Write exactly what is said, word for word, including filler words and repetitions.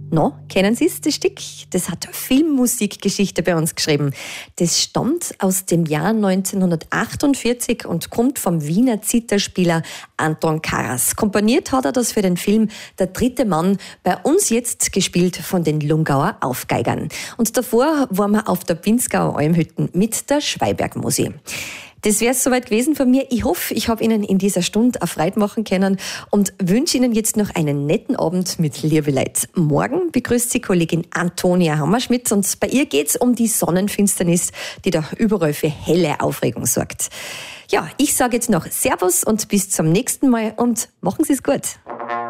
No, kennen Sie es, das Stück? Das hat Filmmusikgeschichte bei uns geschrieben. Das stammt aus dem Jahr neunzehnhundertachtundvierzig und kommt vom Wiener Zitherspieler Anton Karas. Komponiert hat er das für den Film Der dritte Mann, bei uns jetzt gespielt von den Lungauer Aufgeigern. Und davor waren wir auf der Pinzgauer Almhütten mit der Schweiberg-Musi. Das wäre es soweit gewesen von mir. Ich hoffe, ich habe Ihnen in dieser Stunde eine Freude machen können und wünsche Ihnen jetzt noch einen netten Abend mit liebe Leute. Morgen begrüßt Sie Kollegin Antonia Hammerschmidt und bei ihr geht es um die Sonnenfinsternis, die da überall für helle Aufregung sorgt. Ja, ich sage jetzt noch Servus und bis zum nächsten Mal und machen Sie es gut.